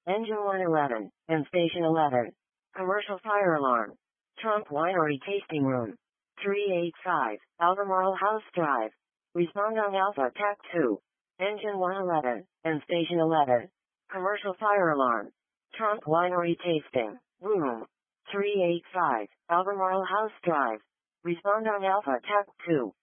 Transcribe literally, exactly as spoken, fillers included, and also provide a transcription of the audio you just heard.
Engine one eleven, and Station eleven. Commercial fire alarm. Trump Winery Tasting Room. three eighty-five, Albemarle House Drive. Respond on Alpha T A C two. Engine one eleven, and Station eleven. Commercial fire alarm. Trump Winery Tasting Room. three eighty-five, Albemarle House Drive. Respond on Alpha T A C two.